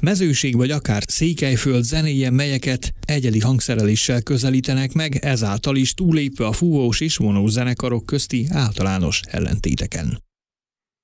Mezőség vagy akár Székelyföld zenéje, melyeket egyedi hangszereléssel közelítenek meg, ezáltal is túllépve a fúvós és vonós zenekarok közti általános ellentéteken.